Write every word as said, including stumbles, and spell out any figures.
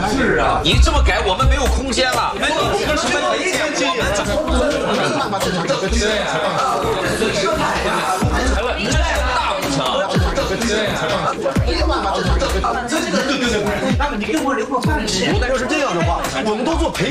是啊，你这么改，我们没有空间了。你这个是没钱，我们怎么？对呀，你这是大工程。对呀。 那么你给我留个饭吃。 如果是这样的话，我们都做培。